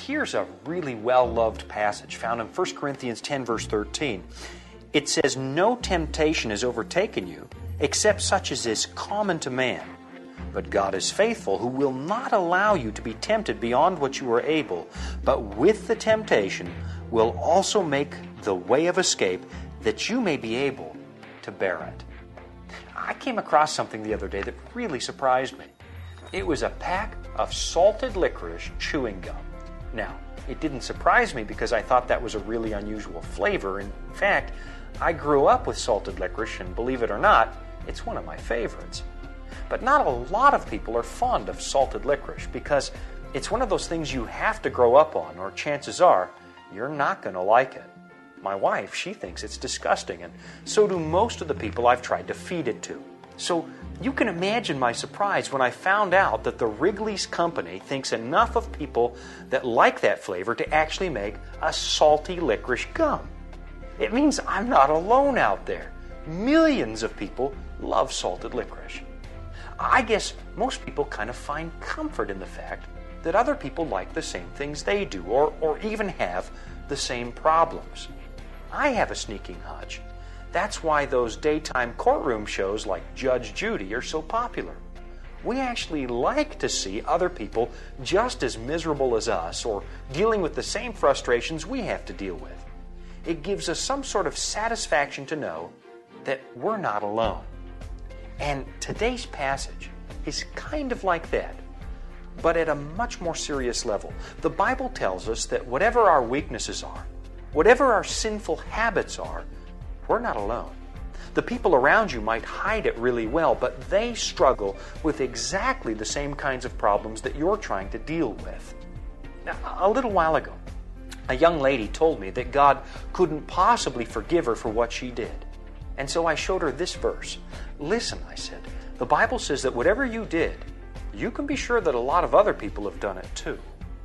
here's a really well-loved passage found in 1 Corinthians 10, verse 13. It says, "No temptation has overtaken you, except such as is common to man. But God is faithful, who will not allow you to be tempted beyond what you are able, but with the temptation will also make the way of escape, that you may be able to bear it." I came across something the other day that really surprised me. It was a pack of salted licorice chewing gum. Now, it didn't surprise me because I thought that was a really unusual flavor. In fact, I grew up with salted licorice, and believe it or not, it's one of my favorites. But not a lot of people are fond of salted licorice because it's one of those things you have to grow up on, or chances are you're not going to like it. My wife, she thinks it's disgusting, and so do most of the people I've tried to feed it to. So you can imagine my surprise when I found out that the Wrigley's company thinks enough of people that like that flavor to actually make a salty licorice gum. It means I'm not alone out there. Millions of people love salted licorice. I guess most people kind of find comfort in the fact that other people like the same things they do, or even have the same problems. I have a sneaking hunch that's why those daytime courtroom shows like Judge Judy are so popular. We actually like to see other people just as miserable as us, or dealing with the same frustrations we have to deal with. It gives us some sort of satisfaction to know that we're not alone. And today's passage is kind of like that, but at a much more serious level. The Bible tells us that whatever our weaknesses are, whatever our sinful habits are, we're not alone. The people around you might hide it really well, but they struggle with exactly the same kinds of problems that you're trying to deal with. Now, a little while ago, a young lady told me that God couldn't possibly forgive her for what she did. And so I showed her this verse. "Listen," I said, "the Bible says that whatever you did, you can be sure that a lot of other people have done it too.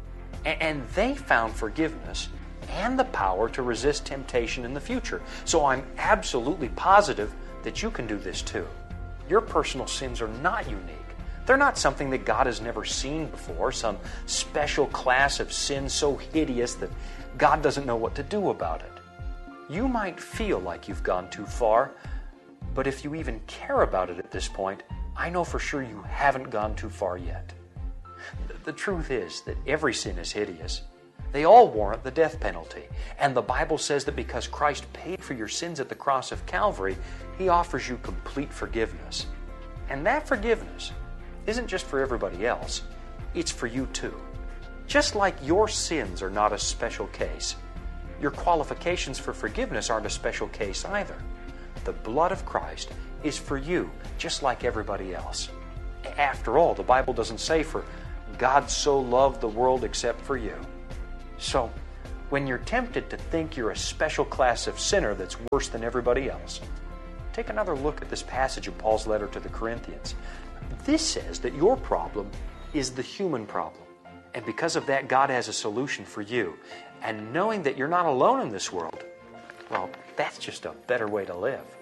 And they found forgiveness and the power to resist temptation in the future. So I'm absolutely positive that you can do this too. Your personal sins are not unique. They're not something that God has never seen before, some special class of sin so hideous that God doesn't know what to do about it. You might feel like you've gone too far, but if you even care about it at this point, I know for sure you haven't gone too far yet. The truth is that every sin is hideous. They all warrant the death penalty. And the Bible says that because Christ paid for your sins at the cross of Calvary, He offers you complete forgiveness. And that forgiveness isn't just for everybody else, it's for you too. Just like your sins are not a special case, your qualifications for forgiveness aren't a special case either. The blood of Christ is for you, just like everybody else. After all, the Bible doesn't say for God so loved the world except for you. So, when you're tempted to think you're a special class of sinner that's worse than everybody else, take another look at this passage of Paul's letter to the Corinthians. This says that your problem is the human problem. And because of that, God has a solution for you. And knowing that you're not alone in this world, well, that's just a better way to live.